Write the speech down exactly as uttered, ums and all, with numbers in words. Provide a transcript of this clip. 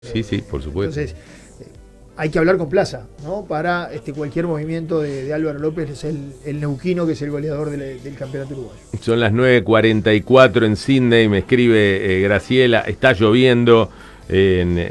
Sí, sí, por supuesto. Entonces, eh, hay que hablar con Plaza, ¿no? Para este, cualquier movimiento de, de Álvaro López, es el, el neuquino que es el goleador del, del campeonato uruguayo. Son las nueve cuarenta y cuatro en Sydney, me escribe eh, Graciela, está lloviendo en,